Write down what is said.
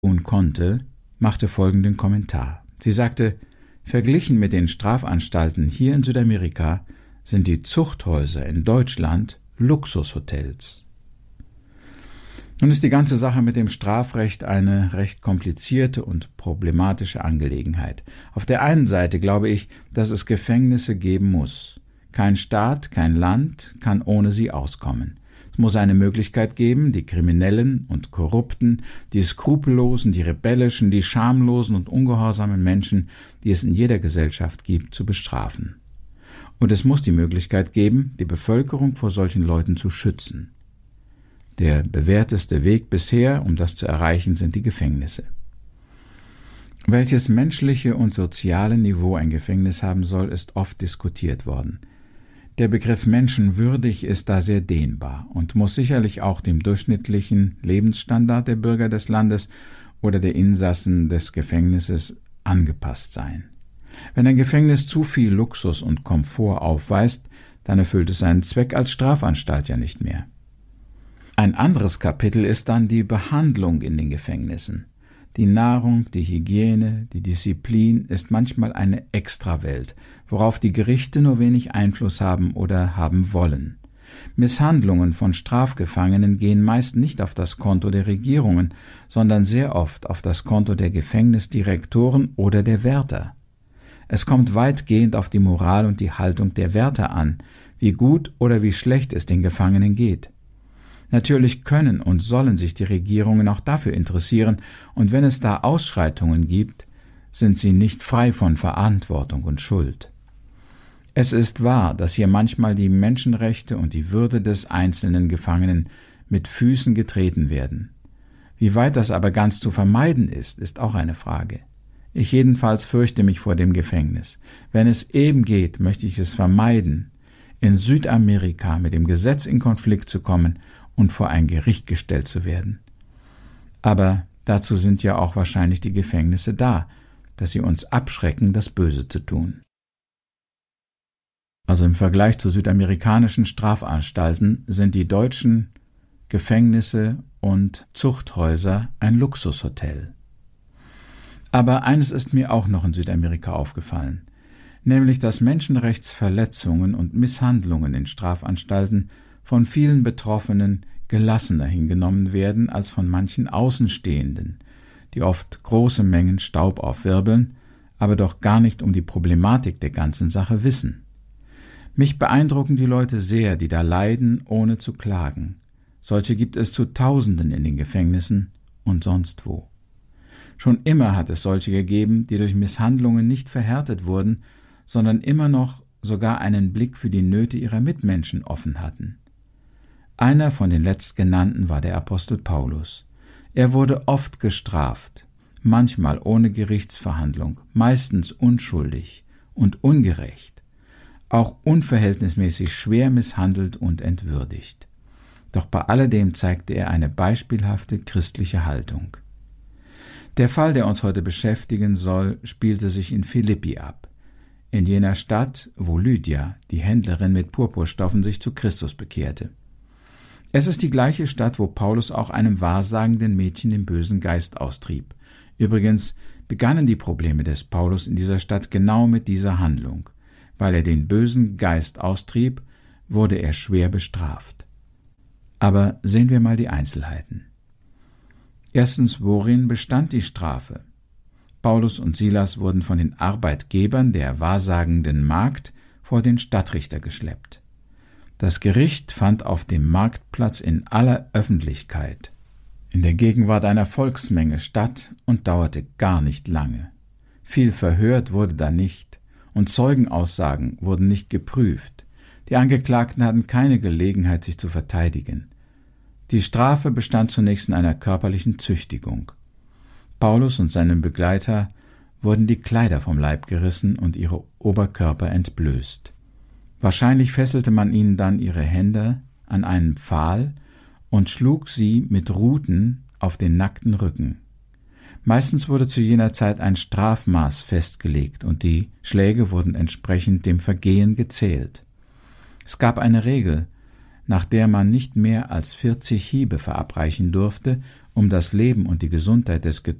tun konnte, machte folgenden Kommentar. Sie sagte, verglichen mit den Strafanstalten hier in Südamerika sind die Zuchthäuser in Deutschland Luxushotels. Nun ist die ganze Sache mit dem Strafrecht eine recht komplizierte und problematische Angelegenheit. Auf der einen Seite glaube ich, dass es Gefängnisse geben muss. Kein Staat, kein Land kann ohne sie auskommen. Es muss eine Möglichkeit geben, die Kriminellen und Korrupten, die Skrupellosen, die Rebellischen, die schamlosen und ungehorsamen Menschen, die es in jeder Gesellschaft gibt, zu bestrafen. Und es muss die Möglichkeit geben, die Bevölkerung vor solchen Leuten zu schützen. Der bewährteste Weg bisher, um das zu erreichen, sind die Gefängnisse. Welches menschliche und soziale Niveau ein Gefängnis haben soll, ist oft diskutiert worden. Der Begriff menschenwürdig ist da sehr dehnbar und muss sicherlich auch dem durchschnittlichen Lebensstandard der Bürger des Landes oder der Insassen des Gefängnisses angepasst sein. Wenn ein Gefängnis zu viel Luxus und Komfort aufweist, dann erfüllt es seinen Zweck als Strafanstalt ja nicht mehr. Ein anderes Kapitel ist dann die Behandlung in den Gefängnissen. Die Nahrung, die Hygiene, die Disziplin ist manchmal eine Extrawelt, worauf die Gerichte nur wenig Einfluss haben oder haben wollen. Misshandlungen von Strafgefangenen gehen meist nicht auf das Konto der Regierungen, sondern sehr oft auf das Konto der Gefängnisdirektoren oder der Wärter. Es kommt weitgehend auf die Moral und die Haltung der Wärter an, wie gut oder wie schlecht es den Gefangenen geht. Natürlich können und sollen sich die Regierungen auch dafür interessieren, und wenn es da Ausschreitungen gibt, sind sie nicht frei von Verantwortung und Schuld. Es ist wahr, dass hier manchmal die Menschenrechte und die Würde des einzelnen Gefangenen mit Füßen getreten werden. Wie weit das aber ganz zu vermeiden ist auch eine Frage. Ich jedenfalls fürchte mich vor dem Gefängnis. Wenn es eben geht, möchte ich es vermeiden, in Südamerika mit dem Gesetz in Konflikt zu kommen und vor ein Gericht gestellt zu werden. Aber dazu sind ja auch wahrscheinlich die Gefängnisse da, dass sie uns abschrecken, das Böse zu tun. Also im Vergleich zu südamerikanischen Strafanstalten sind die deutschen Gefängnisse und Zuchthäuser ein Luxushotel. Aber eines ist mir auch noch in Südamerika aufgefallen, nämlich dass Menschenrechtsverletzungen und Misshandlungen in Strafanstalten von vielen Betroffenen gelassener hingenommen werden als von manchen Außenstehenden, die oft große Mengen Staub aufwirbeln, aber doch gar nicht um die Problematik der ganzen Sache wissen. Mich beeindrucken die Leute sehr, die da leiden, ohne zu klagen. Solche gibt es zu Tausenden in den Gefängnissen und sonst wo. Schon immer hat es solche gegeben, die durch Misshandlungen nicht verhärtet wurden, sondern immer noch sogar einen Blick für die Nöte ihrer Mitmenschen offen hatten. Einer von den letztgenannten war der Apostel Paulus. Er wurde oft gestraft, manchmal ohne Gerichtsverhandlung, meistens unschuldig und ungerecht, auch unverhältnismäßig schwer misshandelt und entwürdigt. Doch bei alledem zeigte er eine beispielhafte christliche Haltung. Der Fall, der uns heute beschäftigen soll, spielte sich in Philippi ab, in jener Stadt, wo Lydia, die Händlerin mit Purpurstoffen, sich zu Christus bekehrte. Es ist die gleiche Stadt, wo Paulus auch einem wahrsagenden Mädchen den bösen Geist austrieb. Übrigens begannen die Probleme des Paulus in dieser Stadt genau mit dieser Handlung. Weil er den bösen Geist austrieb, wurde er schwer bestraft. Aber sehen wir mal die Einzelheiten. Erstens, worin bestand die Strafe? Paulus und Silas wurden von den Arbeitgebern der wahrsagenden Magd vor den Stadtrichter geschleppt. Das Gericht fand auf dem Marktplatz in aller Öffentlichkeit, in der Gegenwart einer Volksmenge statt und dauerte gar nicht lange. Viel verhört wurde da nicht und Zeugenaussagen wurden nicht geprüft. Die Angeklagten hatten keine Gelegenheit, sich zu verteidigen. Die Strafe bestand zunächst in einer körperlichen Züchtigung. Paulus und seinem Begleiter wurden die Kleider vom Leib gerissen und ihre Oberkörper entblößt. Wahrscheinlich fesselte man ihnen dann ihre Hände an einen Pfahl und schlug sie mit Ruten auf den nackten Rücken. Meistens wurde zu jener Zeit ein Strafmaß festgelegt und die Schläge wurden entsprechend dem Vergehen gezählt. Es gab eine Regel, nach der man nicht mehr als 40 Hiebe verabreichen durfte um das Leben und die Gesundheit des